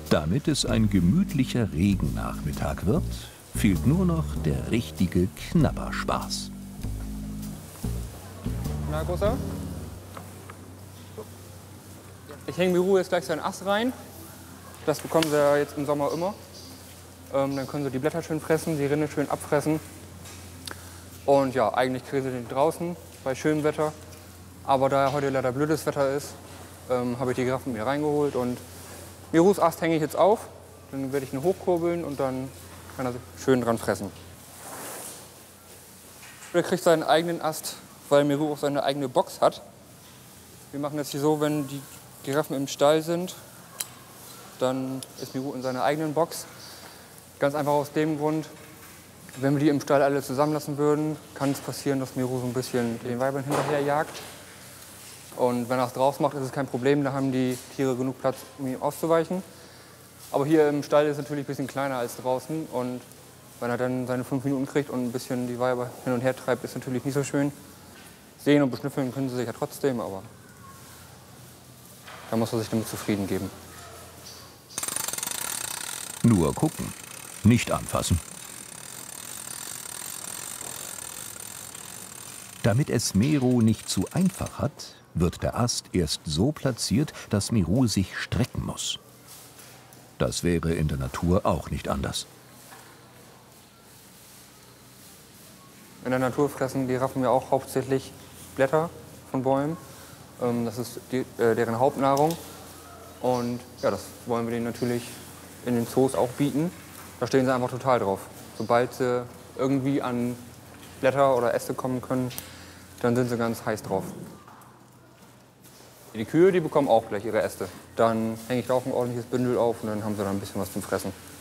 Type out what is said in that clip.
Damit es ein gemütlicher Regennachmittag wird, fehlt nur noch der richtige Knabberspaß. Na, Großer? Ich hänge Miru jetzt gleich so einen Ast rein. Das bekommen sie ja jetzt im Sommer immer. Dann können sie die Blätter schön fressen, die Rinde schön abfressen. Und ja, eigentlich kriegen sie den draußen bei schönem Wetter. Aber da heute leider blödes Wetter ist, habe ich die Giraffen mir reingeholt. Und Mirus Ast hänge ich jetzt auf. Dann werde ich ihn hochkurbeln und dann kann er schön dran fressen. Er kriegt seinen eigenen Ast, weil Miru auch seine eigene Box hat. Wir machen das hier so, wenn die Giraffen im Stall sind, dann ist Miru in seiner eigenen Box. Ganz einfach aus dem Grund, wenn wir die im Stall alle zusammenlassen würden, kann es passieren, dass Miru so ein bisschen den Weibern hinterherjagt. Und wenn er es draus macht, ist es kein Problem, da haben die Tiere genug Platz, um ihm auszuweichen. Aber hier im Stall ist es natürlich ein bisschen kleiner als draußen. Und wenn er dann seine 5 Minuten kriegt und ein bisschen die Weiber hin und her treibt, ist natürlich nicht so schön. Sehen und beschnüffeln können sie sich ja trotzdem, aber da muss er sich damit zufrieden geben. Nur gucken, nicht anfassen. Damit es Meru nicht zu einfach hat, wird der Ast erst so platziert, dass Meru sich strecken muss. Das wäre in der Natur auch nicht anders. In der Natur fressen Giraffen ja auch hauptsächlich Blätter von Bäumen. Das ist deren Hauptnahrung. Und ja, das wollen wir denen natürlich in den Zoos auch bieten. Da stehen sie einfach total drauf. Sobald sie irgendwie an Blätter oder Äste kommen können, dann sind sie ganz heiß drauf. Die Kühe, die bekommen auch gleich ihre Äste. Dann hänge ich da auch ein ordentliches Bündel auf und dann haben sie da ein bisschen was zum Fressen.